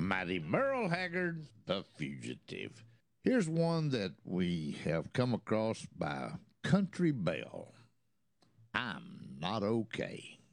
Mighty Merle Haggard, The Fugitive. Here's one that we have come across by Country Belle. I'm not okay.